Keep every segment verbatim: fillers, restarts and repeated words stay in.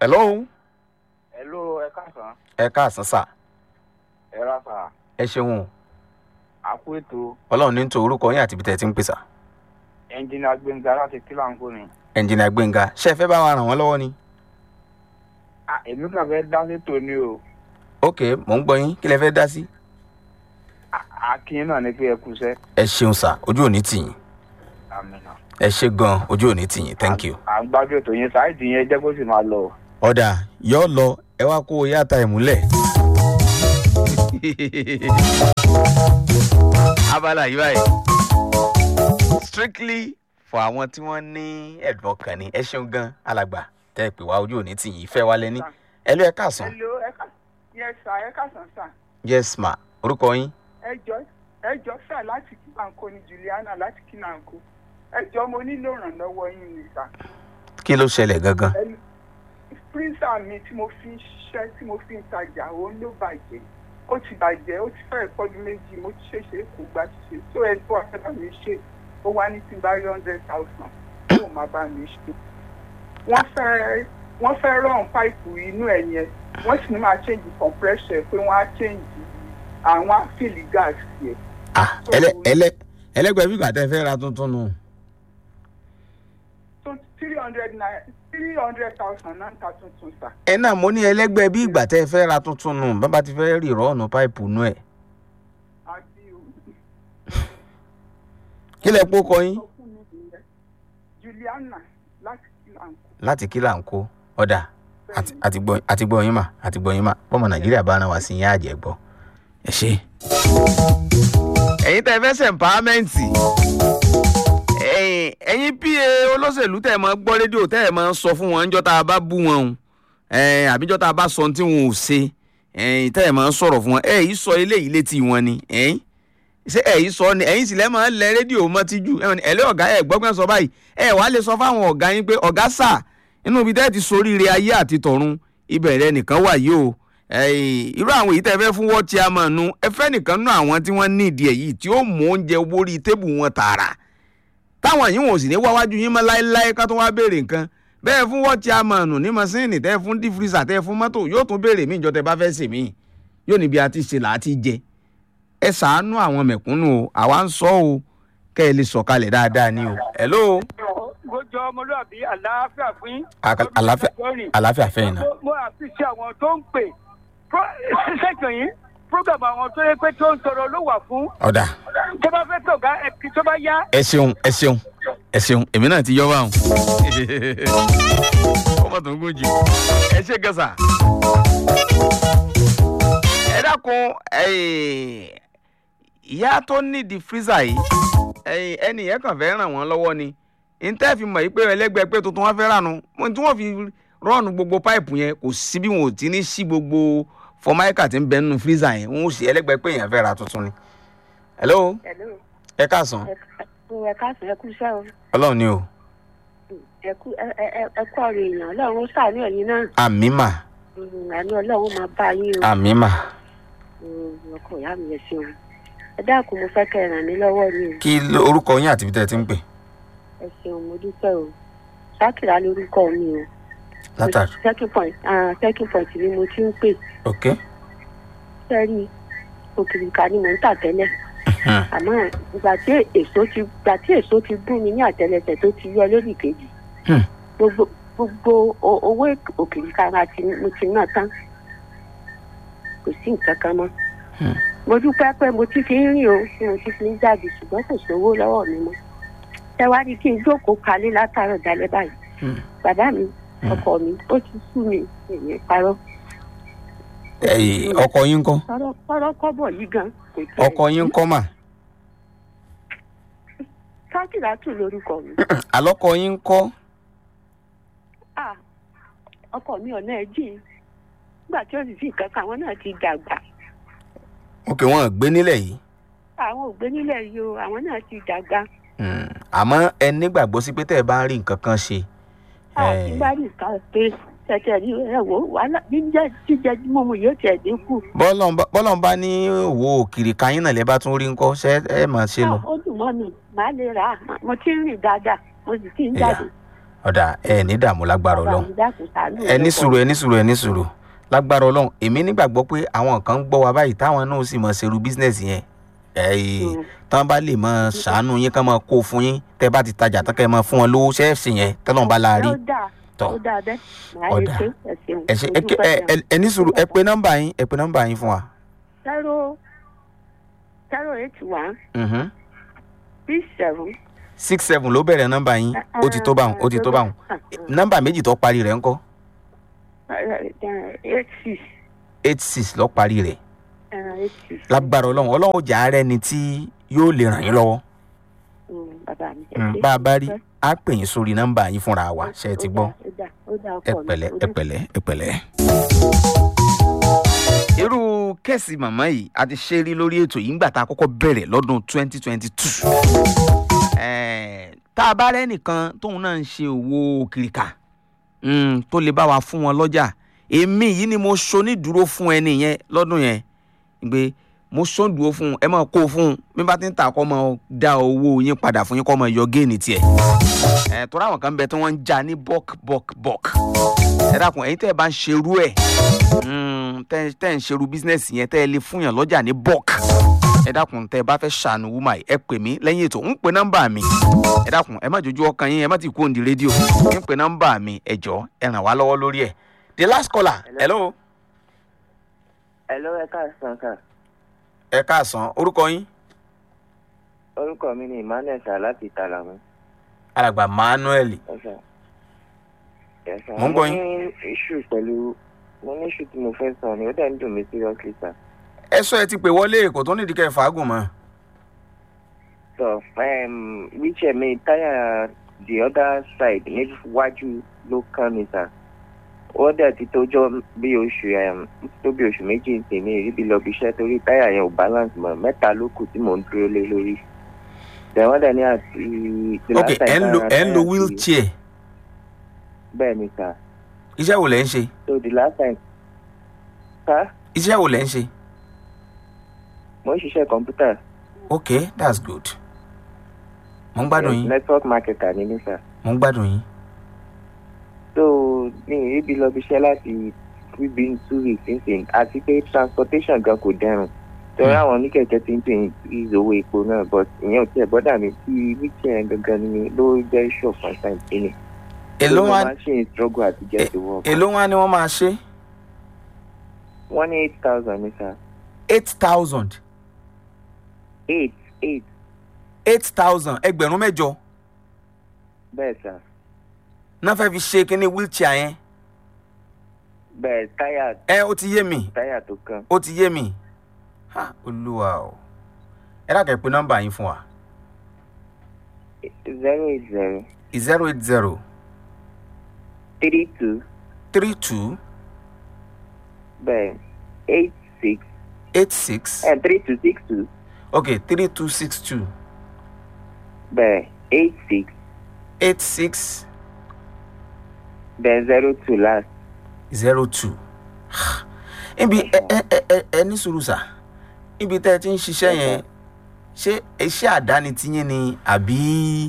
hello. hello ẹ káàsán. ẹ káàsán sà. ẹ rà sà. ẹ ṣeun. àkú ètò. ọlọ́run ní tó orúkọ yín àti ibi tẹ́ ẹ ti ń pè sà. ẹnjìnà Gbénga láti kílàńkó ni. ẹnjìnà Gbénga ṣé ẹ fẹ́ bá wa ràn wọ́n lọ́wọ́ ni. à èmi kàn fẹ́ dá sétò ni o. ok mò ń gbọ́ yín kí lẹ fẹ́ dá sí. akin náà ni pé ẹ kúṣẹ́. ẹ ṣeun sà ojú òní tì yín. àmín. ẹ ṣe gan ojú òní tì yín thank you. à ń gbádùn ètò yẹn sáìdì yẹn jẹ́ kó sì máa lọ. ọ̀dà yọ lọ ẹ wá kó yàtà ẹ̀ múlẹ̀. abala yìí báyìí strictly for àwọn tí wọ́n ní ẹ̀dùn ọkàn ni ẹ ṣeun gan alàgbà tẹ́ ẹ pè wá ojú òní tì yín ìfẹ́ wa lẹ́ni ẹ ló ẹ káàsán. hello ẹ ká yes sir ẹ káàsán sir. yes ma orúkọ yín. ẹ jọ ẹ jọ sir láti kínáǹkó ni Juliana láti kínáǹkó ẹ jọ mo nílò ìrànlọ́wọ́ yín ni sir. kí ló ṣẹlẹ̀ gangan. pírísà mi tí mo fi ń ṣiṣẹ́ tí mo fi ń tajà òun ló bàjẹ́ ó ti bàjẹ́ ó ti fẹ́ẹ̀ pọ́dún méjì mo ti ṣèṣe kò gbà ṣe tó ẹ tó àfẹ́bà mi ṣe ó wá ní tí n bá rí hundred thousand ó máa bá mi ṣe. wọ́n fẹ́ wọ́n fẹ́ rán páìpù inú ẹ̀ yẹn wọ́n sì ní máa change compressor pé wọ́n á change àwọn àfìlì gáàsì yẹn. ah ẹlẹ ẹlẹ ẹlẹgbẹ́ bí gbàtẹ́ fẹ́ ra tuntun nù. so three hundred naira three hundred thousand náà ń ta tuntun sà. ẹ náà mo ní ẹlẹgbẹ́ bí gbàtẹ́ fẹ́ ra tuntun nù bàbá ti fẹ́ rí rọ́ọ̀nù páìpù nù ẹ̀. àbí o. kí lẹ pọ́ kọ yín. Juliana láti kíláǹkó. láti kí là ń kó ọ̀dà àti gbọ́ yín mà àti gbọ́ yín mà bọ́mọ nàìjíríà bá náà wá sí yín àjẹ́ gbọ́ ẹ ṣe. ẹ̀yin tẹ́ fẹ́ ṣe empowermenti ẹ̀yin pa olóṣèlú tẹ́ ẹ máa gbọ́ rédíò tẹ́ ẹ máa sọ fún wọn níjọ́ tá a bá bú wọn o àbíjọ́ tá a bá sọ tí wọn ò ṣe tẹ́ ẹ máa sọ̀rọ̀ fún wọn ẹ yìí sọ eléyìí létí wọn ni ṣé ẹ̀yin sọ ni ẹ̀yin sì lẹ́ máa ń lẹ rédíò mọ́tí jù ẹ̀lẹ́ ọ̀gá ẹ̀ gbọ́gbọ́n sọ báyìí ẹ̀ wá lè sọ fáwọn ọ̀gá yín pé ọ̀gá sà inú ibi tẹ́ ti soríire ayé àti tọ̀run ibẹ̀ rẹ nìkan wà yìí o irú àwọn èyí tẹ́ fẹ́ fún wọ́n tí a mọ̀ nu ẹ fẹ́ nìkan nú àwọn tí wọ́n ní ìdí ẹ̀ yìí tí ó mú oúnjẹ wórí tébù wọn tààrà táwọn yìí wọn ò sì ní wáwájú yín mọ́ láéláé ká tó wá béèrè nǹkan bẹ́ẹ̀ fún wọ́n tí a mọ̀ nù ní mọ́sínì tẹ́ fún dífírísà tẹ́ fún mọ́tò yóò tún béèrè mí ìjọ tẹ́ bá fẹ́ sè mí yóò níbi àti ṣe là á ti jẹ ẹ ṣàánú àwọn mẹ̀kúnnù o àwa ń sọ o kẹ́ ẹ lè sọ̀kalẹ̀ dáadáa ni o. hello. gbọ́dọ̀ ọmọlúwàbí àlàáfíà fún yín. àlàáfíà àlàáfíà fẹ́yìn náà. mo àfíìsì àwọn tó ń pè ṣẹ́kàn yín program àwọn tó yẹ pé tó ń sọ̀rọ̀ ló wà fún. ọ̀dà. tó bá fẹ́ tọ̀gá ẹ̀kí tó bá yá. ẹ ṣeun ẹ ṣeun ẹ ṣeun èmi náà ti yọ báwọn. ọmọ tó ń gùn jù ẹ ṣe gẹ̀ẹ́sà. ẹ dákun ìyá tó nídìí freezer yìí ẹnì yẹn kàn fẹ́ ràn wọ́n lọ́wọ́ ni ntẹ́ fi mọ̀ yìí pé ẹlẹ́gbẹ́ pé tuntun wọn fẹ́ rànú tí wọ́n fi rọ́ọ̀nù gbogbo páìpù yẹn kò sí bí wọn ò ti ní sí gbogbo fọmáìkà tí ń bẹ nínú freezer yẹn wọn ò sì ẹlẹ́gbẹ́ pé èèyàn fẹ́ ra tuntun ni. hello. ẹ káàsán. ẹ káàsán ẹ kú iṣẹ́ o. ọlọ́run ni o. ẹ kú ẹ kú ọ̀rọ̀ èèyàn ọlọ́run ó ṣàánú ẹ̀yin náà. àmì mà. àánú ọlọ́run máa bá yín o. àmì mà. ọkọ ìyá mi yẹ ṣeun ẹ dákun mo fẹ́ kẹ́ ẹ ràn mí lọ́wọ́ ni o. kí orúkọ yín àti ibi tẹ́ ẹ ti ń pè. ẹ ṣeun mo dúpẹ́ o ṣákìrá lórúkọ mi o. látàrí. second point second point ni mo ti ń pè. ok. sẹ́rí òkìrìkà ni mò ń tà tẹ́lẹ̀. àmọ́ ìgbà tí èso ti ìgbà tí èso ti gún mi ní àtẹ́lẹsẹ̀ tó ti yọ lórí kejì. gbogbo gbogbo owó òkìrìkà mo ti ná tán kò sí nǹkan kan mọ́. mo dúpẹ́ pé mo ti fi ń rìn o mo ti fi ń jáde ṣùgbọ́n kò sówó lọ́wọ́ mi mọ́. ẹ wá ní kí n jókòó kalẹ̀ látàárọ̀ dalẹ́ báyìí. bàbá mi ọkọ mi ó ti sú mi èmi parọ́. ọkọ yín ńkọ́. tọrọ kọ́bọ̀ yìí gan. ọkọ yín ńkọ́ mà. sákìlátù lórúkọ mi. àlọ́kọ yín ńkọ́. ọkọ mi ọ̀nà ẹ̀ jìn nígbà tí ó sì sí nǹkan kan àwọn náà ti dàgbà. ok wọn gbé nílẹ̀ yìí. àwọn ò gbé nílẹ̀ yìí o àwọn náà ti dàgbà. àmọ́ ẹ nígbàgbọ́ sí pé tẹ́ ẹ bá ń rí nǹkan kan ṣe. àti bá rí nǹkan pé tẹ̀tẹ̀ ní ẹ wò wàhálà jíjẹ jíjẹ mímu yóò tẹ̀ dínkù. bọ́lọ̀ ń bá ní owó òkìrì kayín náà lẹ́ bá tún rí ńkọ́ ṣé ẹ máa ṣe lọ. ó dùn mọ́ mi màá lè rà á mo ti ń rìn dáadáa mo sì ti ń jáde. ọ̀dà ẹ ní dààmú lágbára ọlọ́run ẹ ní sùúrù ẹ ní sùúrù ẹ ní sùúrù lágbára ọlọ́run èmi nígbàgbọ́ pé àwọn kan ń gbọ́ wa báyìí táwọn náà sì mọ̀ ṣerú bísínẹ́sì yẹn ẹ̀ tán bá lè mọ̀ ṣàánú yín kán mọ̀ kó fún yín tẹ́ bá ti tajà tán kẹ́ mọ̀ fún wọn lówó ṣẹ́ẹ̀sì yẹn tọ́lọ́run bá la rí. ọ̀dà ọ̀dà ẹ ṣe ẹ ní sùúrù ẹ pe nọ́mbà yín ẹ pe nọ́mbà yín fún wa. zero zero eight one six seven six seven ló bẹ̀rẹ̀ nọ́mbà yín ó ti tó báwọn ó ti tó báwọn nọ́mbà méjì tó parí rẹ̀ ńkọ́. eight six. eight six ló parí rẹ̀. lágbára ọlọ́run ọlọ́run jà á rẹ́ni tí yóò lè ràn yín lọ́wọ́. bá a bá rí a pè yín sórí nọ́mbà yín fúnra wa ṣe é ti gbọ́. ẹ pẹ̀lẹ́ ẹ pẹ̀lẹ́ ẹ pẹ̀lẹ́. irú kẹ́sì màmá yìí a ti ṣe rí lórí ètò yìí ńgbà tá a kọ́kọ́ bẹ̀rẹ̀ lọ́dún twenty twenty two. tá a bá rẹ́ nìkan tóun náà ń ṣe òwò kìrìkà tó lè bá wa fún wọn lọ́jà èmi yìí ni mo ṣonídùúró fún ẹni yẹn lọ́dún yẹn pé mo ṣonídùúró fún ẹ máa kó fún bí bá ti ń tà kọ́ máa dá owó yín padà fún yín kọ́ máa yọ géènì tiẹ̀. ẹ̀ tó ráwọn kan bẹ tí wọ́n ń jà ní bọ́k bọ́k bọ́k ẹ dákun ẹ̀yin tẹ́ ẹ bá ń ṣerú ẹ̀ tẹ́ ẹ ń ṣerú bísínẹ́sì yẹn tẹ́ ẹ lè fún yàn lọ́jà ní bọ́k ẹ dákun tẹ́ ẹ bá fẹ́ ṣàánú wúmà yìí ẹ pè mí lẹ́yìn ètò ń pè nọ́mbà mi ẹ dákun ẹ má jójú ọkàn yín ẹ má ti kú òǹdí rédíò ń pè nọ́mbà mi ẹ jọ̀ọ́ ẹ ràn wá lọ́wọ́ lórí ẹ̀. the last caller hello. hello ẹ káàsán ká. ẹ káàsán orúkọ yín. orúkọ mi ni emmanuel sá láti ìtàlámù. alàgbà manuel. mo ń gbọ́ yín. mo ní iṣu pẹ̀lú mo ní iṣu tí mo fẹ́ sọ ni ó dẹ̀ ń dùn mí seriously sá. ẹ sọ ẹ ti pè wọlé kò tó nídìí kẹ́ ẹ fàágùn mọ́. so um, wheelchair mi táyà the other side níwájú ló kán mi sá. ó dẹ̀ ti tójọ́ bí oṣù tó bí oṣù méjì tèmi ìríbi lọ bí iṣẹ́ torí táyà yẹn ò balance mọ́ mẹ́ta ló kù tí mò ń dúró lé lórí. wọ́n dẹ̀ ní àti. ok ẹ ń lo ẹ ń lo wheelchair. bẹ́ẹ̀ ni sá. iṣẹ́ wo lẹ ń ṣe. so the last time. sá. iṣẹ́ wo lẹ ń ṣe. mo ń ṣiṣẹ́ kọ̀ǹpútà. ok that's good. mo ń gbádùn yín. network marketer ni mí sá. mo ń gbádùn yín. so ní ìríbi lọ bí iṣẹ́ láti three been two weeks nísìnyí àti pé transportation gan kò dẹrùn torí àwọn oníkẹ̀kẹ́ ti ń pè ní ìzòwò epo náà but ìyẹn ò tiẹ̀ bọ́dà mi tí wíṣẹ́ gangan ni ló jẹ́ ṣọ̀ fún ṣáìtì ni. èló wá èló wá ni wọ́n máa ṣe. wọ́n ní eight thousand ní sá. eight thousand. eight eight. eight thousand ẹgbẹ̀rún mẹ́jọ. bẹ́ẹ̀ sá. náà fẹ́ fi ṣe kíní wheelchair yẹn. bẹ́ẹ̀ táyà. ẹ ó ti yé mi. táyà tó kàn. ó ti yé mi. ha olúwa o ẹ dákẹ́ pé nọ́mbà yín fún wa. zero eight zero. zero eight zero. three two. three two. bẹ́ẹ̀ eight six. eight six. ẹ three two six two. ok three two six two. bẹ́ẹ̀ eight six. eight six. then zero two last. zero two. ibi ẹ ẹ ẹ ẹ ní sùúrù sá ibi tẹ́ ẹ ti ń ṣiṣẹ́ yẹn ṣé iṣẹ́ àdáni ti yín ni àbí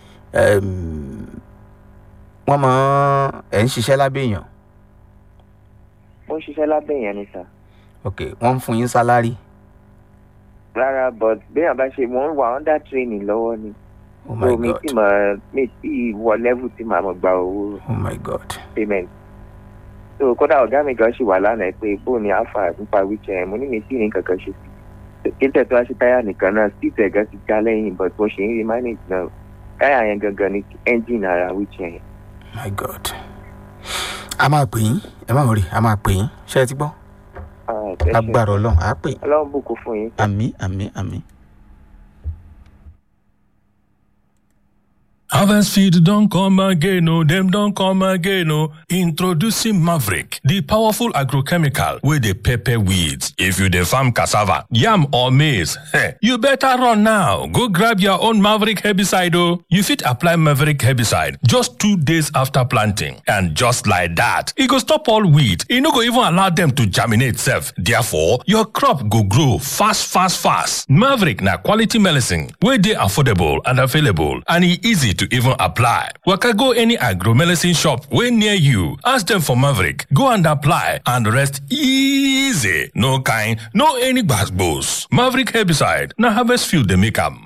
wọ́n máa ẹ̀ ń ṣiṣẹ́ lábẹ́ èèyàn. mo ń ṣiṣẹ́ lábẹ́ èèyàn ni sá. ok wọ́n ń fún yín sálárì. rárá but béèyàn bá ṣe wọ́n wà under training lọ́wọ́ ni. oh my so, god mi ti mọ mi ti wọ level tí màá mọ gba owó. oh my god. payment. so kódà ọ̀gá mi gan ṣì wà lánàá pé bóun ni alpha nípa wheelchair mo ní mi tí ní kankan ṣe sí. kíntẹ̀ tó wá sí táyà nìkan náà sí ìtẹ̀gá ti já lẹ́yìn but mo ṣe ń rí manage náà táyà yẹn gangan ni engine ara wheelchair yẹn. my god. a máa pè yín ẹ má rí a máa pè yín ṣé ẹ ti gbọ́. agbára ọlọ́run á pè. ọlọ́run bùkún fún yín. àmín àmín àmín. Harvest Feed don't come again, no, them don't come again, no. Introducing Maverick, the powerful agrochemical with the pepper weeds. If you the farm cassava, yam or maize, hey, you better run now. Go grab your own Maverick herbicide, oh. You fit apply Maverick herbicide just two days after planting. And just like that, it go stop all weed. It no go even allow them to germinate self. Therefore, your crop go grow fast, fast, fast. Maverick na quality medicine, where they affordable and available, and it easy to even apply. Waka go any agromedicine shop wey near you. Ask them for Maverick. Go and apply and rest easy. No kind, no any gbas-gbos. Maverick herbicide. Na harvest field dey make am.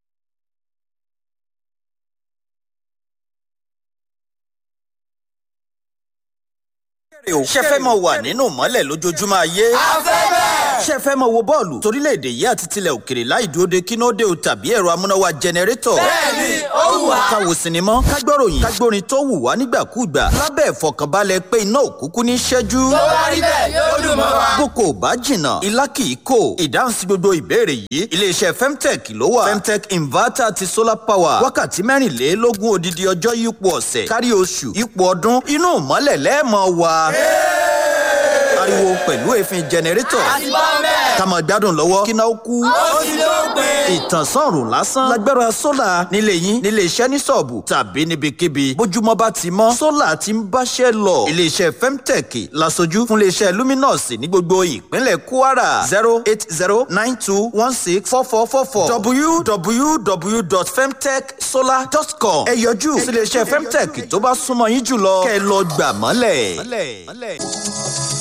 ṣe fẹ́ mọ̀ wà nínú mọ́lẹ̀ lójoojúmọ́ ayé. a fẹ́ bẹ́ẹ̀. ṣe fẹ́ mọ̀ wo bọ́ọ̀lù torílẹ̀-èdè yìí àti tilẹ̀ òkèrè láì dúró de kínóde o tàbí ẹ̀rọ amúnáwá jẹnẹrétọ̀. bẹ́ẹ̀ni ó wù wá. ká wo sinimá ká gbọ́ròyìn ká gbórin tó wù wá nígbàkúùgbà lábẹ́ ìfọkànbalẹ̀ pé iná òkúkú ní ṣẹ́jú. tó bá rí bẹ́ẹ̀ yóò dùn mọ́ wa. boko bá jìnnà ilá kì í kò. ìdáhùn sí gbogbo ìbéèrè yìí iléeṣẹ́ femtech ló wà. femtech inverter àti solar power wákàtí mẹ́rìnlélógún odidi ọjọ́ yípo ọ̀sẹ̀ kárí oṣù yípo ọdún inú mọ́lẹ̀ lẹ́ẹ̀mọ́ wa. ariwo pẹ̀lú èéfín jẹnẹrétọ̀. ká máa gbádùn lọ́wọ́ kí náà kú. ó ti dópin. ìtànsán ọ̀rùn lásán. lágbára sólà nílé yín nílé iṣẹ́ ní sọ̀ọ̀bù tàbí níbikíbi. bójúmọ́ bá ti mọ́ sólà ti ń báṣẹ́ lọ. iléeṣẹ́ femtech lasojú fún iléeṣẹ́ luminous ní gbogbo ìpínlẹ̀ kwara. zero eight zero nine two one six four four four four w w w dot femtech solar dot com. ẹ yọjú sí iléeṣẹ́ femtech tó bá súnmọ́ yín jùlọ kẹ́ ẹ lọ gbà mọ́lẹ̀.